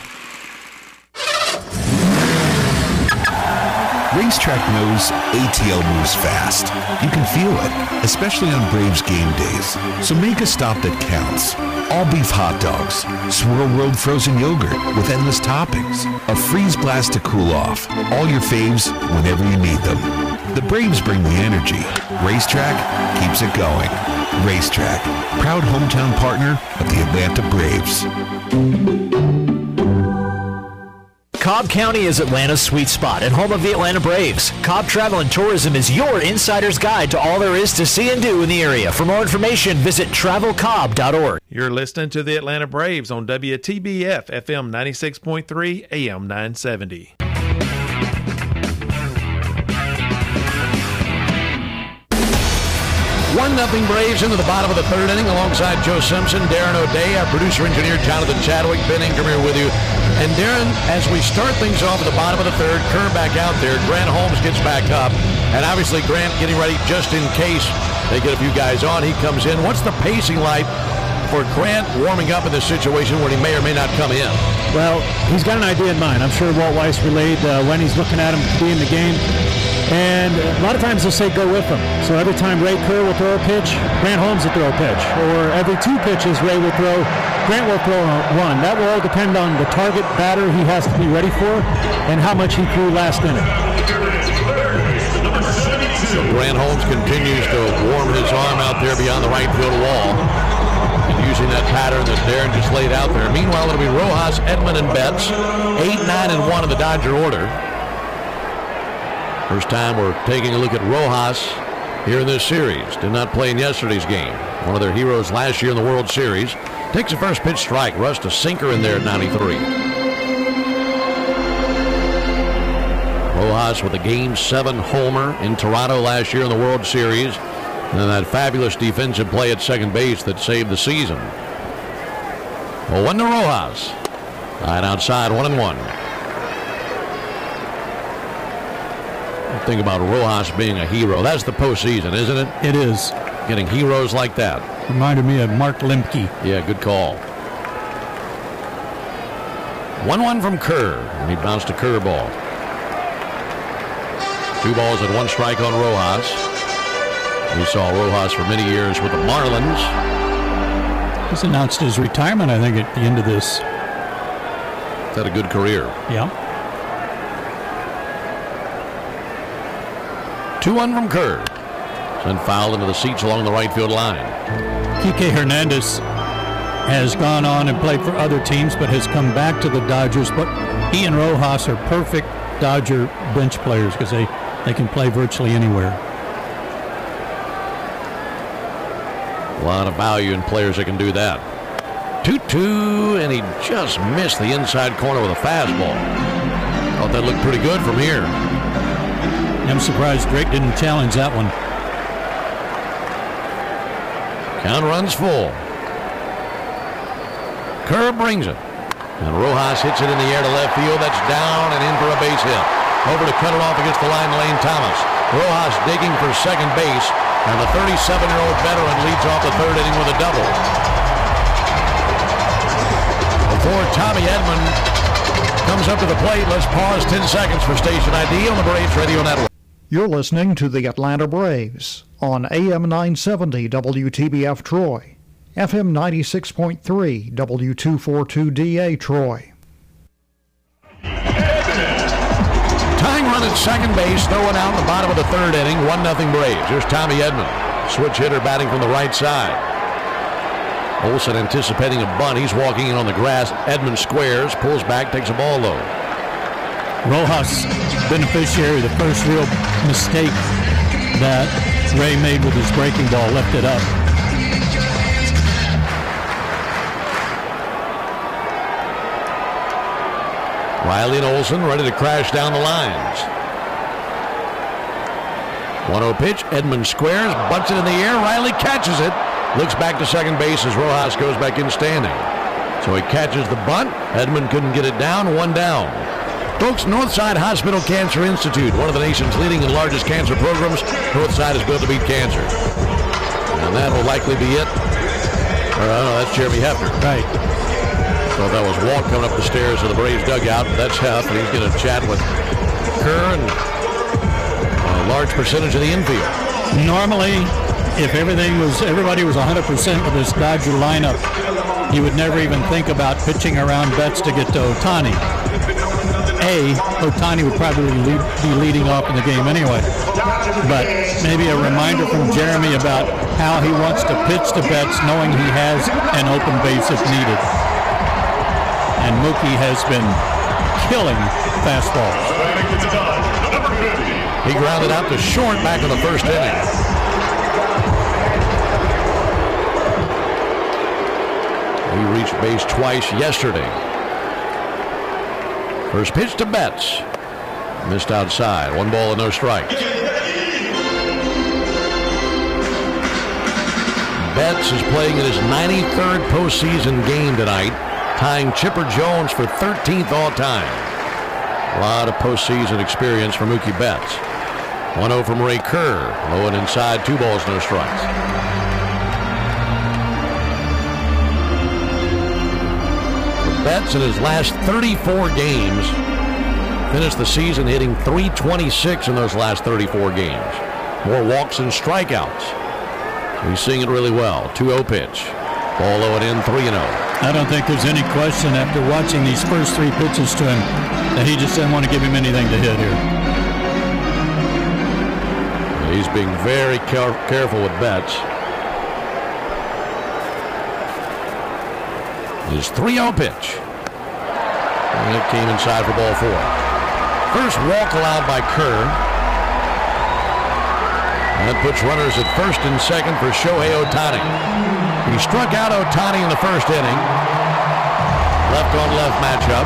Racetrack knows A T L moves fast. You can feel it, especially on Braves game days. So make a stop that counts. All beef hot dogs, Swirl World frozen yogurt with endless toppings, a freeze blast to cool off. All your faves whenever you need them. The Braves bring the energy. Racetrack keeps it going. Racetrack, proud hometown partner of the Atlanta Braves. Cobb County is Atlanta's sweet spot and home of the Atlanta Braves. Cobb Travel and Tourism is your insider's guide to all there is to see and do in the area. For more information, visit travel cobb dot org. You're listening to the Atlanta Braves on W T B F F M ninety-six point three, A M nine seventy. one nothing Braves into the bottom of the third inning alongside Joe Simpson, Darren O'Day, our producer-engineer Jonathan Chadwick, Ben Ingram here with you. And Darren, as we start things off at the bottom of the third, Kerr back out there, Grant Holmes gets back up, and obviously Grant getting ready just in case they get a few guys on. He comes in. What's the pacing like for Grant warming up in this situation where he may or may not come in? Well, he's got an idea in mind. I'm sure Walt Weiss relayed uh, when he's looking at him to be in the game. And a lot of times they'll say go with him. So every time Ray Kerr will throw a pitch, Grant Holmes will throw a pitch. Or every two pitches, Ray will throw, Grant will throw a run. That will all depend on the target batter he has to be ready for and how much he threw last inning. Grant Holmes continues to warm his arm out there beyond the right field wall and using that pattern that Darren just laid out there. Meanwhile, it'll be Rojas, Edman, and Betts. eight, nine, and one in the Dodger order. First time we're taking a look at Rojas here in this series. Did not play in yesterday's game. One of their heroes last year in the World Series. Takes a first pitch strike. Rushed a sinker in there at ninety-three. Rojas with a game seven homer in Toronto last year in the World Series. And then that fabulous defensive play at second base that saved the season. Well, one to Rojas. Right outside, one and one. Think about Rojas being a hero. That's the postseason, isn't it? It is. Getting heroes like that. Reminded me of Mark Lemke. Yeah, good call. one one from Kerr, and he bounced a curveball. Two balls and one strike on Rojas. We saw Rojas for many years with the Marlins. He's announced his retirement, I think, at the end of this. He's had a good career. Yeah. two one from Kerr. Sent foul into the seats along the right field line. Kike Hernandez has gone on and played for other teams, but has come back to the Dodgers. But he and Rojas are perfect Dodger bench players because they, they can play virtually anywhere. A lot of value in players that can do that. two two, and he just missed the inside corner with a fastball. Thought that looked pretty good from here. I'm surprised Drake didn't challenge that one. Count runs full. Kerr brings it. And Rojas hits it in the air to left field. That's down and in for a base hit. Over to cut it off against the line, Lane Thomas. Rojas digging for second base. And the thirty-seven-year-old veteran leads off the third inning with a double. Before Tommy Edman comes up to the plate, let's pause ten seconds for Station I D on the Braves Radio Network. You're listening to the Atlanta Braves on A M nine seventy W T B F Troy, F M ninety-six point three W two forty-two D A Troy. Tying run at second base, throwing out in the bottom of the third inning, one nothing Braves. Here's Tommy Edman, switch hitter batting from the right side. Olsen anticipating a bunt. He's walking in on the grass. Edman squares, pulls back, takes a ball low. Rojas, beneficiary of the first real mistake that Ray made with his breaking ball, left it up. Riley and Olsen ready to crash down the lines. one oh pitch, Edman squares, bunts it in the air, Riley catches it, looks back to second base as Rojas goes back in standing. So he catches the bunt, Edman couldn't get it down, one down. Folks, Northside Hospital Cancer Institute, one of the nation's leading and largest cancer programs. Northside is built to beat cancer. And that will likely be it. Or, oh, no, that's Jeremy Hefner. Right. So that was Walt coming up the stairs of the Braves dugout. That's Huff, and he's going to chat with Kerr and a large percentage of the infield. Normally, if everything was, everybody was one hundred percent with this Dodger lineup, you would never even think about pitching around Betts to get to Ohtani. A, Ohtani would probably lead, be leading off in the game anyway. But maybe a reminder from Jeremy about how he wants to pitch to Betts, knowing he has an open base if needed. And Mookie has been killing fastballs. He grounded out to short back in the first inning. He reached base twice yesterday. First pitch to Betts. Missed outside. One ball and no strikes. Betts is playing in his ninety-third postseason game tonight, tying Chipper Jones for thirteenth all-time. A lot of postseason experience for Mookie Betts. one oh from Ray Kerr. Low and inside, two balls, no strikes. Betts in his last thirty-four games finished the season hitting three twenty-six in those last thirty-four games. More walks and strikeouts. He's seeing it really well. two oh pitch. Ball low and in, three and oh. I don't think there's any question after watching these first three pitches to him that he just didn't want to give him anything to hit here. He's being very care- careful with Betts. His three oh pitch. And it came inside for ball four. First walk allowed by Kerr. And that puts runners at first and second for Shohei Ohtani. He struck out Ohtani in the first inning. Left on left matchup.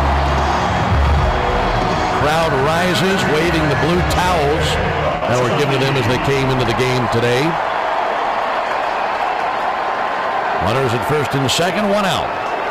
Crowd rises, waving the blue towels that were given to them as they came into the game today. Runners at first and second, one out.